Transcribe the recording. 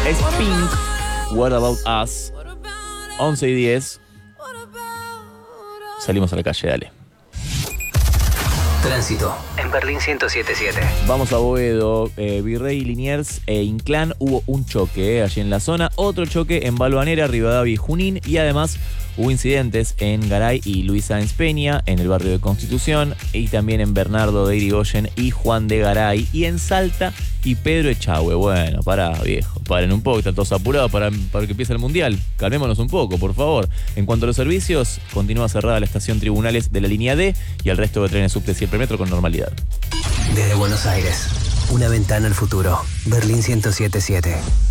Es Pink, What About Us. 11 y 10. Salimos a la calle, dale. Tránsito en Berlín 107.7. Vamos a Boedo, Virrey, Liniers e Inclán. Hubo un choque allí en la zona. Otro choque en Balvanera, Rivadavia y Junín. Y además hubo incidentes en Garay y Luis Sáenz Peña, en el barrio de Constitución. Y también en Bernardo de Irigoyen y Juan de Garay. Y en Salta y Pedro Echagüe. Bueno, pará, viejo. Paren un poco, están todos apurados para que empiece el Mundial. Calmémonos un poco, por favor. En cuanto a los servicios, continúa cerrada la estación Tribunales de la línea D y el resto de trenes subte y metro con normalidad. Desde Buenos Aires, una ventana al futuro. Berlín 107.7.